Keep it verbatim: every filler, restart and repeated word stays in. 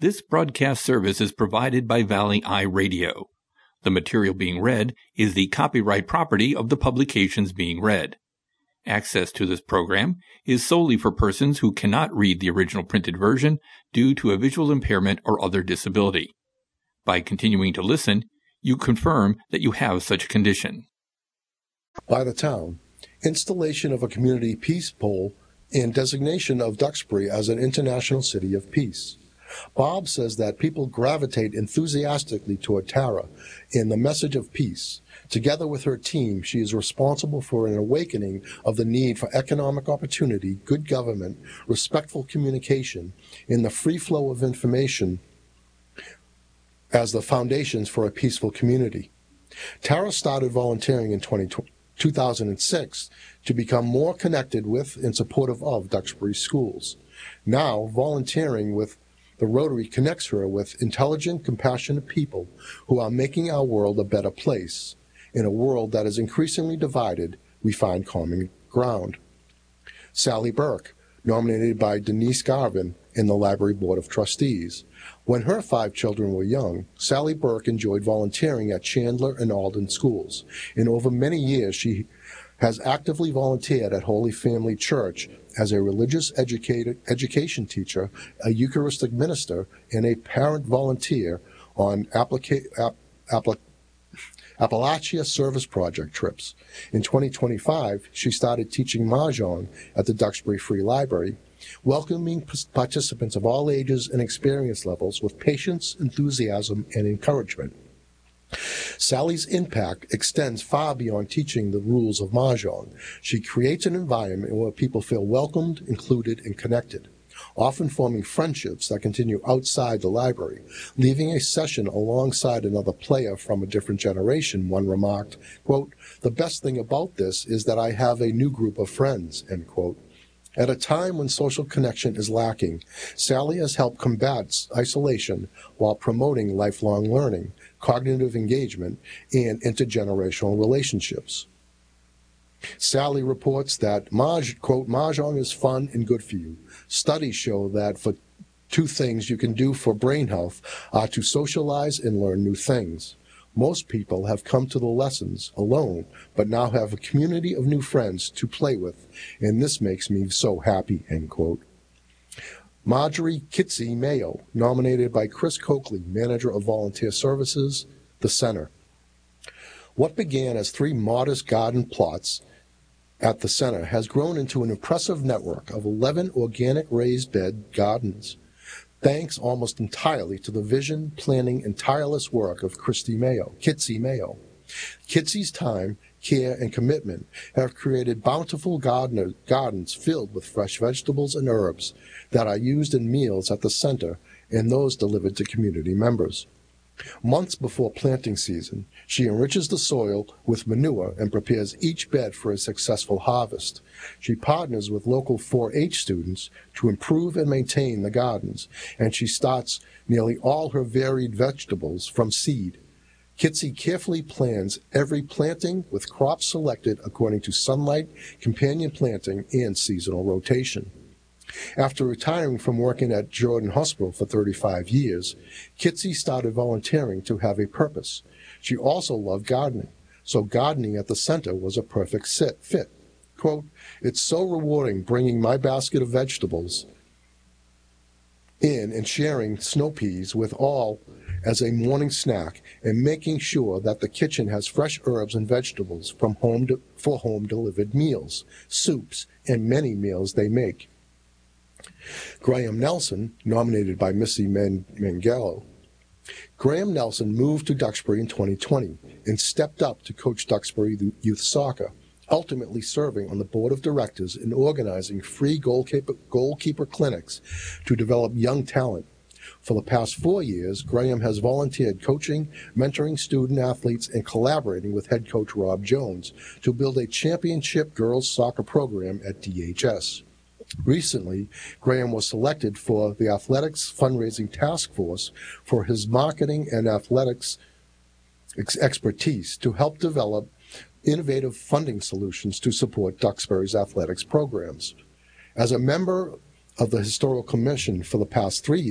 This broadcast service is provided by Valley Eye Radio. The material being read is the copyright property of the publications being read. Access to this program is solely for persons who cannot read the original printed version due to a visual impairment or other disability. By continuing to listen, you confirm that you have such a condition. By the town, installation of a community peace pole and designation of Duxbury as an international city of peace. Bob says that people gravitate enthusiastically toward Tara in the message of peace. Together with her team, she is responsible for an awakening of the need for economic opportunity, good government, respectful communication, and the free flow of information as the foundations for a peaceful community. Tara started volunteering in two thousand six to become more connected with and supportive of Duxbury schools. Now, volunteering with the Rotary connects her with intelligent, compassionate people who are making our world a better place. In a world that is increasingly divided, we find common ground. Sally Burke, nominated by Denise Garvin in the Library Board of Trustees. When her five children were young, Sally Burke enjoyed volunteering at Chandler and Alden schools. And over many years, she has actively volunteered at Holy Family Church as a religious educated, education teacher, a Eucharistic minister, and a parent volunteer on applica- ap- applic- Appalachia Service Project trips. In twenty twenty-five, she started teaching Mahjong at the Duxbury Free Library, welcoming participants of all ages and experience levels with patience, enthusiasm, and encouragement. Sally's impact extends far beyond teaching the rules of Mahjong. She creates an environment where people feel welcomed, included, and connected, often forming friendships that continue outside the library. Leaving a session alongside another player from a different generation, one remarked, quote, "The best thing about this is that I have a new group of friends," end quote. At a time when social connection is lacking, Sally has helped combat isolation while promoting lifelong learning, cognitive engagement, and intergenerational relationships. Sally reports that, Maj, quote, "Mahjong is fun and good for you. Studies show that for two things you can do for brain health are to socialize and learn new things. Most people have come to the lessons alone, but now have a community of new friends to play with, and this makes me so happy," end quote. Marjorie Kitsy Mayo, nominated by Chris Coakley, manager of volunteer services, the center. What began as three modest garden plots at the center has grown into an impressive network of eleven organic raised bed gardens, thanks almost entirely to the vision, planning, and tireless work of Christy Mayo, Kitsy Mayo. Kitsy's time, care, and commitment have created bountiful gardener, gardens filled with fresh vegetables and herbs that are used in meals at the center and those delivered to community members. Months before planting season, she enriches the soil with manure and prepares each bed for a successful harvest. She partners with local four H students to improve and maintain the gardens, and she starts nearly all her varied vegetables from seed. Kitsy carefully plans every planting with crops selected according to sunlight, companion planting, and seasonal rotation. After retiring from working at Jordan Hospital for thirty-five years, Kitsy started volunteering to have a purpose. She also loved gardening, so gardening at the center was a perfect fit. Quote, "It's so rewarding bringing my basket of vegetables in and sharing snow peas with all as a morning snack and making sure that the kitchen has fresh herbs and vegetables from home to, for home-delivered meals, soups, and many meals they make." Graham Nelson, nominated by Missy Man- Mangello. Graham Nelson moved to Duxbury in twenty twenty and stepped up to coach Duxbury youth soccer, ultimately serving on the board of directors and organizing free goalkeeper, goalkeeper clinics to develop young talent. For the past four years, Graham has volunteered coaching, mentoring student athletes, and collaborating with head coach Rob Jones to build a championship girls soccer program at D H S. Recently, Graham was selected for the Athletics Fundraising Task Force for his marketing and athletics ex- expertise to help develop innovative funding solutions to support Duxbury's athletics programs. As a member of the Historical Commission for the past three years,